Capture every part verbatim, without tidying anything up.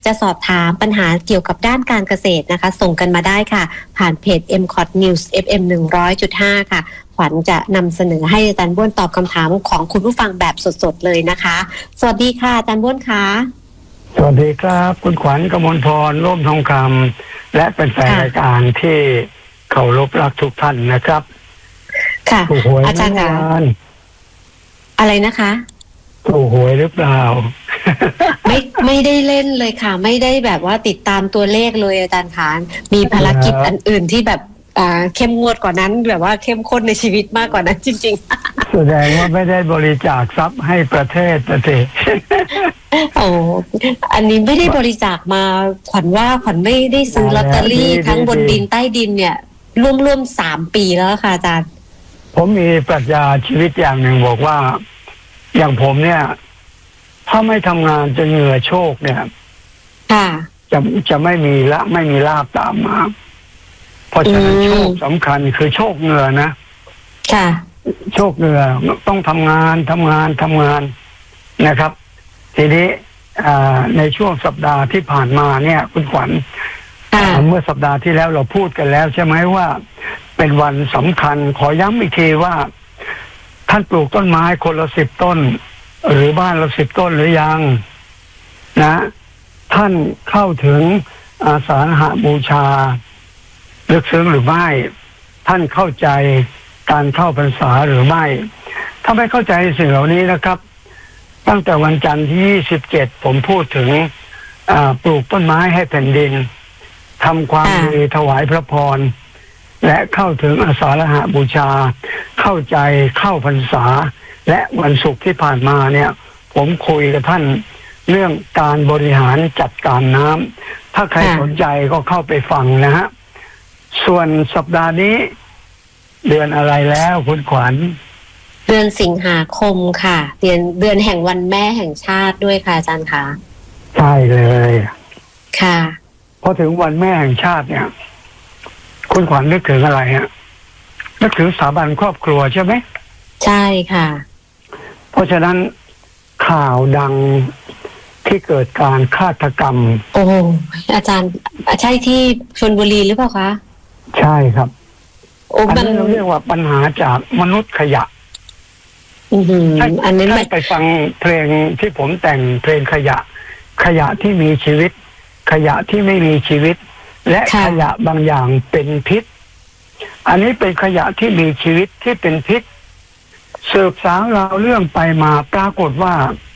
จะสอบถามปัญหาเกี่ยวกับด้านการเกษตรนะคะส่งกันมาได้ค่ะผ่านเพจ เอ็ม คอท News เอฟ เอ็ม หนึ่งร้อยจุดห้า ค่ะขวัญจะนำเสนอให้อาจารย์บ้วนตอบคำถามของคุณผู้ฟังแบบสดๆเลยนะคะสวัสดีค่ะอาจารย์บ้วนค่ะสวัสดีครับคุณขวัญกมลพรร่วมทองคำและเป็นแฟนรายการที่เคารพรักทุกท่านนะครับค่ะอาจารย์คะอะไรนะคะถูกหวยหรือเปล่าไม่ไม่ได้เล่นเลยค่ะไม่ได้แบบว่าติดตามตัวเลขเลยอาจารย์คะมีภารกิจอันอื่นที่แบบเข้มงวดกว่านั้นแบบว่าเข้มข้นในชีวิตมากกว่านั้นจริงๆแสดงว่าไม่ได้บริจาคทรัพย์ให้ประเทศประเทศโอ้อันนี้ไม่ได้บริจาคมาขวัญว่าขวัญไม่ได้ซื้อลอตเตอรี่ทั้งบนดินใต้ดินเนี่ยร่วมๆสามปีแล้วค่ะอาจารย์ผมมีปรัชญาชีวิตอย่างหนึ่งบอกว่าอย่างผมเนี่ยถ้าไม่ทำงานจะเหงื่อโชคเนี่ยค่ะจะจะไม่มีละไม่มีลาภตามมาเพราะฉะนั้นโชคสำคัญคือโชคเหงื่อนะค่ะโชคเหงื่อต้องทำงานทำงานทำงานนะครับทีนี้ในช่วงสัปดาห์ที่ผ่านมาเนี่ยคุณขวัญเมื่อสัปดาห์ที่แล้วเราพูดกันแล้วใช่ไหมว่าเป็นวันสำคัญขอย้ำอีกทีว่าท่านปลูกต้นไม้คนละสิบต้นหรือบ้านละสิบต้นหรือยังนะท่านเข้าถึงอาสาฬหบูชาลึกซึ้งหรือไม่ท่านเข้าใจการเข้าพรรษาหรือไม่ถ้าไม่เข้าใจสิ่งเหล่านี้นะครับตั้งแต่วันจันทร์ที่ยี่สิบเจ็ดผมพูดถึงปลูกต้นไม้ให้แผ่นดินทำความดีถวายพระพรและเข้าถึงอาสาฬหบูชาเข้าใจเข้าพรรษาและวันศุกร์ที่ผ่านมาเนี่ยผมคุยกับท่านเรื่องการบริหารจัดการน้ำถ้าใครสนใจก็เข้าไปฟังนะฮะส่วนสัปดาห์นี้เดือนอะไรแล้วคุณขวัญเดือนสิงหาคมค่ะเดือนเดือนแห่งวันแม่แห่งชาติด้วยค่ะอาจารย์คะใช่เลยค่ะพอถึงวันแม่แห่งชาติเนี่ยคุณขวัญนึกถึงอะไรฮะนึกถึงสถาบันครอบครัวใช่ไหมใช่ค่ะเพราะฉะนั้นข่าวดังที่เกิดการฆาตกรรมโอ้อาจารย์ใช่ที่ชลบุรีหรือเปล่าคะใช่ครับโอ้มันเราเรียกว่าปัญหาจากมนุษย์ขยะอืมอันนี้ไม่ไปฟังเพลงที่ผมแต่งเพลงขยะขยะที่มีชีวิตขยะที่ไม่มีชีวิตและขยะบางอย่างเป็นพิษอันนี้เป็นขยะที่มีชีวิตที่เป็นพิษสืบสาวเราเรื่องไปมาปรากฏว่า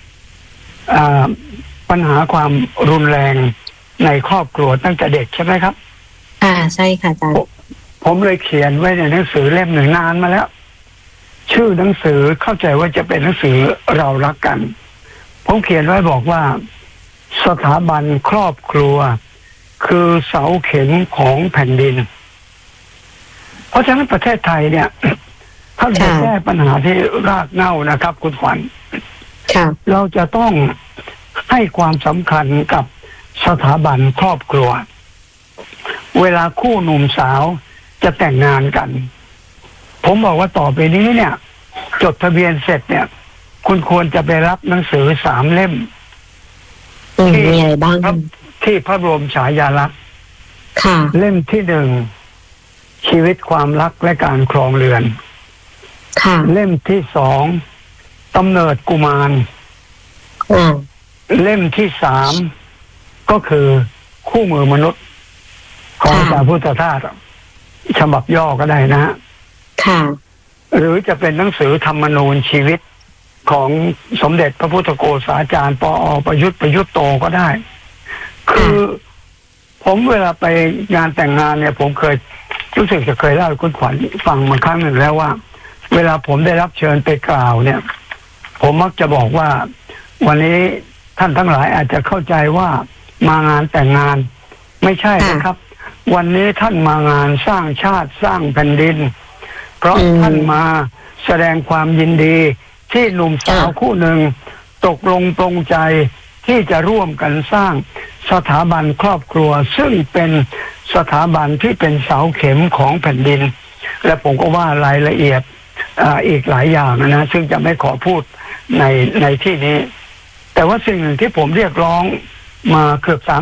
ปัญหาความรุนแรงในครอบครัวตั้งแต่เด็กใช่ไหมครับอ่าใช่ค่ะอาจารย์ผมเลยเขียนไว้ในหนังสือเล่มหนึ่งนานมาแล้วชื่อหนังสือเข้าใจว่าจะเป็นหนังสือเรารักกันผมเขียนไว้บอกว่าสถาบันครอบครัวคือเสาเข็มของแผ่นดินเพราะฉะนั้นประเทศไทยเนี่ยถ้าจะแก้ปัญหาที่รากเหง้านะครับคุณขวัญเราจะต้องให้ความสำคัญกับสถาบันครอบครัวเวลาคู่หนุ่มสาวจะแต่งงานกันผมบอกว่าต่อไปนี้เนี่ยจดทะเบียนเสร็จเนี่ยคุณควรจะไปรับหนังสือสามเล่มที่อะไรบ้างที่พระบรมฉายาลักษณ์เล่มที่หนึ่งชีวิตความรักและการครองเรือนเล่มที่สองกำเนิดกุมารเล่มที่สามก็คือคู่มือมนุษย์ของพระพุทธทาสฉบับย่อก็ได้นะฮะหรือจะเป็นหนังสือธรรมนูญชีวิตของสมเด็จพระพุทธโฆษาจารย์ปอ.ประยุทธ์ประยุทธ์โตก็ได้คือผมเวลาไปงานแต่งงานเนี่ยผมเคยรู้สึกจะเคยเล่าให้คุณขวัญฟังมาครั้งหนึ่งแล้วว่าเวลาผมได้รับเชิญไปกล่าวเนี่ยผมมักจะบอกว่าวันนี้ท่านทั้งหลายอาจจะเข้าใจว่ามางานแต่งงานไม่ใช่นะครับวันนี้ท่านมางานสร้างชาติสร้างแผ่นดินเพราะท่านมาแสดงความยินดีที่หนุ่มสาวคู่หนึ่งตกลงปรงใจที่จะร่วมกันสร้างสถาบันครอบครัวซึ่งเป็นสถาบันที่เป็นเสาเข็มของแผ่นดินและผมก็ว่ารายละเอียด อ, อีกหลายอย่างนะซึ่งจะไม่ขอพูดในในที่นี้แต่ว่าสิ่งหนึ่งที่ผมเรียกร้องมาเกือบสาม